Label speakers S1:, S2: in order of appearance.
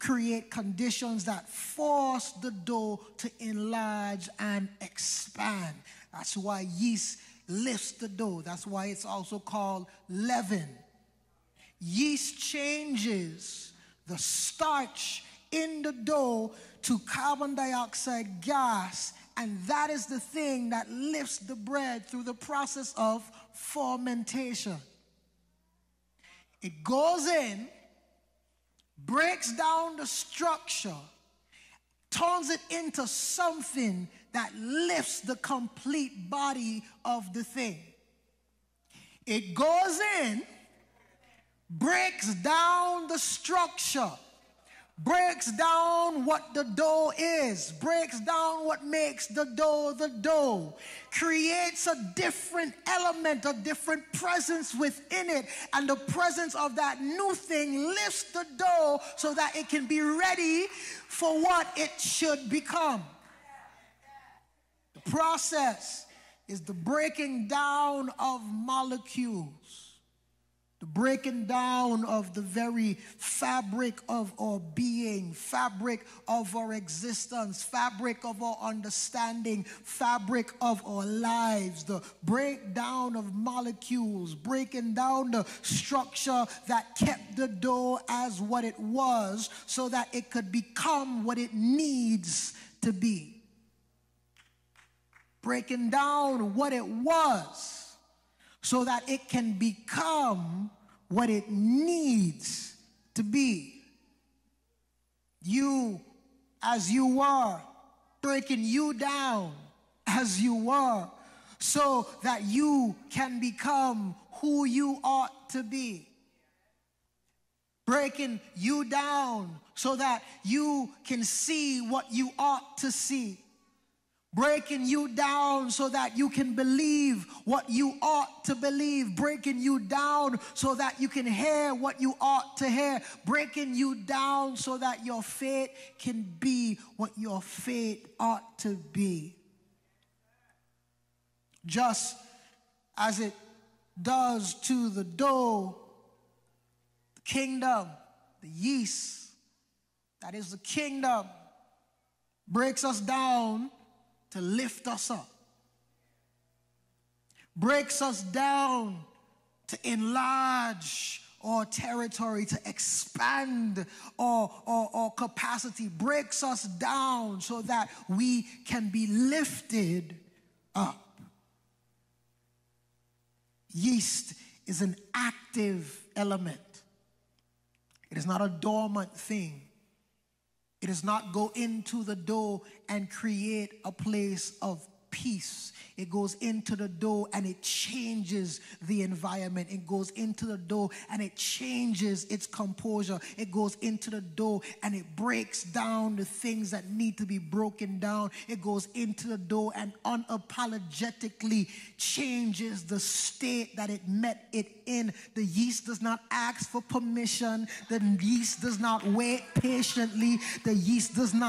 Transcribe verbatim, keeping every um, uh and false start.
S1: create conditions that force the dough to enlarge and expand. That's why yeast lifts the dough. That's why it's also called leaven. Yeast changes the starch in the dough to carbon dioxide gas, and that is the thing that lifts the bread through the process of fermentation. It goes in, breaks down the structure, turns it into something that lifts the complete body of the thing. It goes in, breaks down the structure, breaks down what the dough is, breaks down what makes the dough the dough, creates a different element, a different presence within it, and the presence of that new thing lifts the dough so that it can be ready for what it should become. The process is the breaking down of molecules, the breaking down of the very fabric of our being, fabric of our existence, fabric of our understanding, fabric of our lives, the breakdown of molecules, breaking down the structure that kept the dough as what it was so that it could become what it needs to be. Breaking down what it was so that it can become what it needs to be. You, as you were, breaking you down as you were, so that you can become who you ought to be. Breaking you down so that you can see what you ought to see. Breaking you down so that you can believe what you ought to believe. Breaking you down so that you can hear what you ought to hear. Breaking you down so that your faith can be what your faith ought to be. Just as it does to the dough, the kingdom, the yeast, that is the kingdom, breaks us down to lift us up, breaks us down to enlarge our territory, to expand our, our, our capacity, breaks us down so that we can be lifted up. Yeast is an active element. It is not a dormant thing. It does not go into the dough and create a place of peace. It goes into the dough and it changes the environment. It goes into the dough and it changes its composure. It goes into the dough and it breaks down the things that need to be broken down. It goes into the dough and unapologetically changes the state that it met it in. The yeast does not ask for permission. The yeast does not wait patiently. The yeast does not